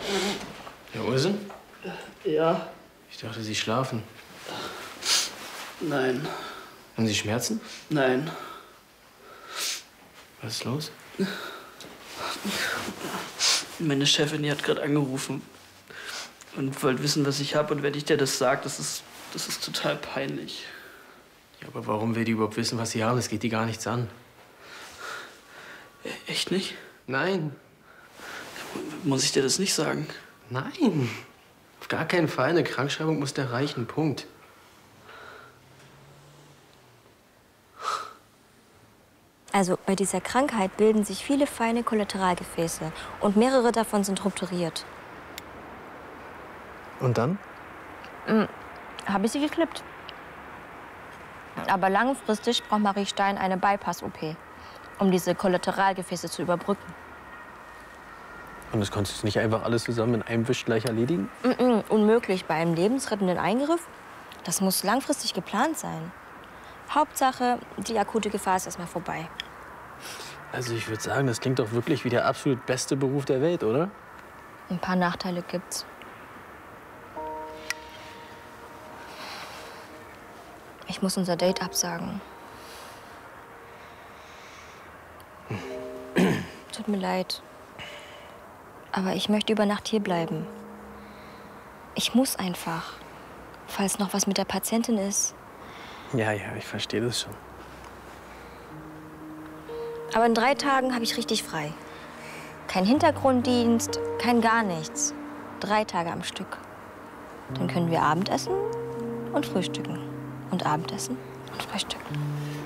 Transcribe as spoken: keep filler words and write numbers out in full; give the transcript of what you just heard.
Herr Olsen? Ja. Ich dachte, Sie schlafen. Nein. Haben Sie Schmerzen? Nein. Was ist los? Meine Chefin, die hat gerade angerufen und wollte wissen, was ich habe. Und wenn ich dir das sage, das ist, das ist total peinlich. Ja, aber warum will die überhaupt wissen, was Sie haben? Das geht die gar nichts an. E- Echt nicht? Nein. Muss ich dir das nicht sagen? Nein. Auf gar keinen Fall. Eine Krankschreibung muss der reichen. Punkt. Also bei dieser Krankheit bilden sich viele feine Kollateralgefäße und mehrere davon sind rupturiert. Und dann? Hm, habe ich sie geklippt. Aber langfristig braucht Marie Stein eine Bypass-O P, um diese Kollateralgefäße zu überbrücken. Und das konntest du nicht einfach alles zusammen in einem Wisch gleich erledigen? Mm-mm, unmöglich bei einem lebensrettenden Eingriff. Das muss langfristig geplant sein. Hauptsache, die akute Gefahr ist erstmal vorbei. Also ich würde sagen, das klingt doch wirklich wie der absolut beste Beruf der Welt, oder? Ein paar Nachteile gibt's. Ich muss unser Date absagen. Tut mir leid. Aber ich möchte über Nacht hier bleiben. Ich muss einfach. Falls noch was mit der Patientin ist. Ja, ja, ich verstehe das schon. Aber in drei Tagen habe ich richtig frei. Kein Hintergrunddienst, kein gar nichts. Drei Tage am Stück. Dann können wir Abendessen und frühstücken. Und Abendessen und frühstücken.